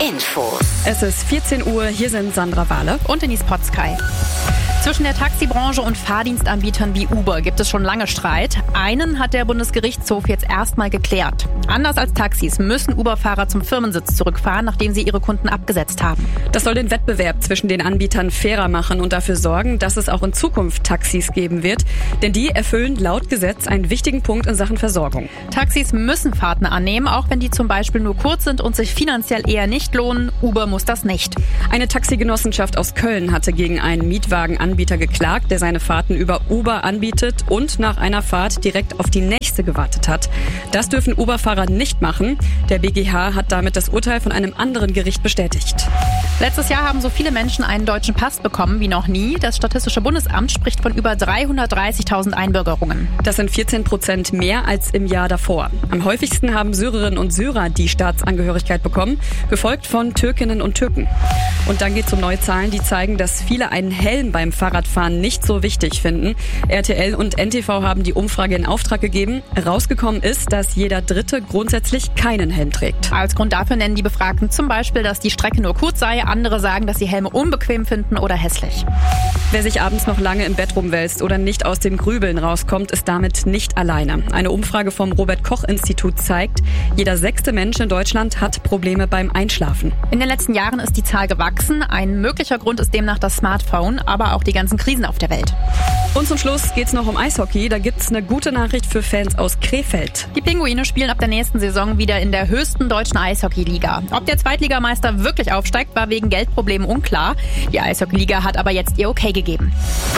Infos. Es ist 14 Uhr, hier sind Sandra Wahle und Denise Potzkei. Zwischen der Taxibranche und Fahrdienstanbietern wie Uber gibt es schon lange Streit. Einen hat der Bundesgerichtshof jetzt erstmal geklärt. Anders als Taxis müssen Uber-Fahrer zum Firmensitz zurückfahren, nachdem sie ihre Kunden abgesetzt haben. Das soll den Wettbewerb zwischen den Anbietern fairer machen und dafür sorgen, dass es auch in Zukunft Taxis geben wird. Denn die erfüllen laut Gesetz einen wichtigen Punkt in Sachen Versorgung. Taxis müssen Fahrten annehmen, auch wenn die zum Beispiel nur kurz sind und sich finanziell eher nicht lohnen. Uber muss das nicht. Eine Taxigenossenschaft aus Köln hatte gegen einen Mietwagenanbieter geklagt, der seine Fahrten über Uber anbietet und nach einer Fahrt direkt auf die nächste gewartet hat. Das dürfen Uber-Fahrer nicht machen. Der BGH hat damit das Urteil von einem anderen Gericht bestätigt. Letztes Jahr haben so viele Menschen einen deutschen Pass bekommen wie noch nie. Das Statistische Bundesamt spricht von über 330.000 Einbürgerungen. Das sind 14% mehr als im Jahr davor. Am häufigsten haben Syrerinnen und Syrer die Staatsangehörigkeit bekommen, gefolgt von Türkinnen und Türken. Und dann geht es um neue Zahlen, die zeigen, dass viele einen Helm beim Fahrradfahren nicht so wichtig finden. RTL und NTV haben die Umfrage in Auftrag gegeben. Rausgekommen ist, dass jeder Dritte grundsätzlich keinen Helm trägt. Als Grund dafür nennen die Befragten zum Beispiel, dass die Strecke nur kurz sei. Andere sagen, dass sie Helme unbequem finden oder hässlich. Wer sich abends noch lange im Bett rumwälzt oder nicht aus dem Grübeln rauskommt, ist damit nicht alleine. Eine Umfrage vom Robert-Koch-Institut zeigt, jeder 6. Mensch in Deutschland hat Probleme beim Einschlafen. In den letzten Jahren ist die Zahl gewachsen. Ein möglicher Grund ist demnach das Smartphone, aber auch die ganzen Krisen auf der Welt. Und zum Schluss geht's noch um Eishockey. Da gibt's eine gute Nachricht für Fans aus Krefeld. Die Pinguine spielen ab der nächsten Saison wieder in der höchsten deutschen Eishockeyliga. Ob der Zweitligameister wirklich aufsteigt, war wegen Geldproblemen unklar. Die Eishockeyliga hat aber jetzt ihr Okay gegeben.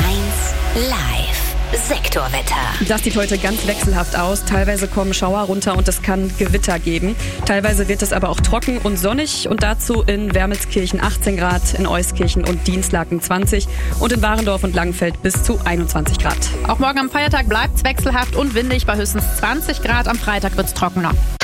1 Live. Sektorwetter. Das sieht heute ganz wechselhaft aus. Teilweise kommen Schauer runter und es kann Gewitter geben. Teilweise wird es aber auch trocken und sonnig und dazu in Wermelskirchen 18 Grad, in Euskirchen und Dinslaken 20 und in Warendorf und Langenfeld bis zu 21 Grad. Auch morgen am Feiertag bleibt es wechselhaft und windig bei höchstens 20 Grad. Am Freitag wird es trockener.